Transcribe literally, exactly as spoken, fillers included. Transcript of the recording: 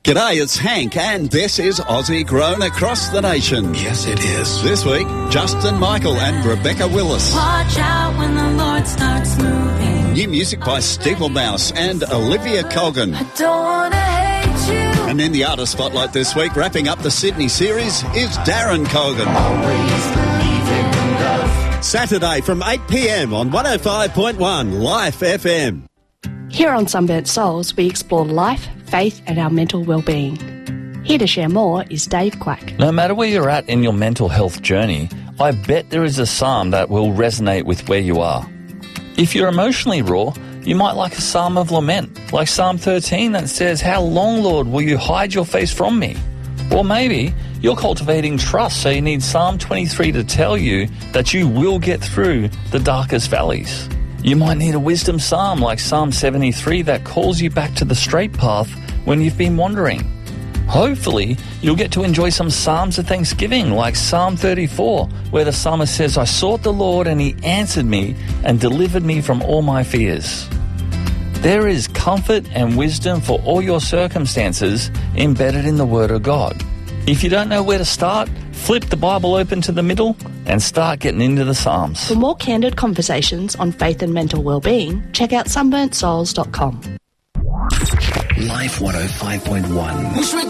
G'day, it's Hank, and this is Aussie Grown Across the Nation. Yes, it is. This week, Justin Michael and Rebecca Willis. Watch out when the Lord starts moving. New music by Steeple Mouse and Olivia Colgan. I don't want to hate you. And in the artist spotlight this week, wrapping up the Sydney series, is Darren Colgan. Always believe in love. Saturday from eight p m on one oh five point one Life F M. Here on Sunburnt Souls, we explore life, faith and our mental well-being. Here to share more is Dave Quack. No matter where you're at in your mental health journey, I bet there is a psalm that will resonate with where you are. If you're emotionally raw, you might like a psalm of lament, like Psalm thirteen that says, "How long, Lord, will you hide your face from me?" Or maybe you're cultivating trust, so you need Psalm twenty-three to tell you that you will get through the darkest valleys. You might need a wisdom psalm like Psalm seventy-three that calls you back to the straight path when you've been wandering. Hopefully, you'll get to enjoy some psalms of thanksgiving like Psalm thirty-four, where the psalmist says, "I sought the Lord and he answered me and delivered me from all my fears." There is comfort and wisdom for all your circumstances embedded in the Word of God. If you don't know where to start, flip the Bible open to the middle and start getting into the Psalms. For more candid conversations on faith and mental well-being, check out sunburnt souls dot com. Life one oh five point one.